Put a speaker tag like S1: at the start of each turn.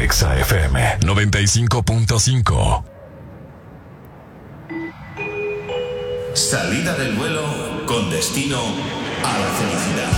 S1: Exa FM 95.5.
S2: Salida del vuelo con destino a la felicidad.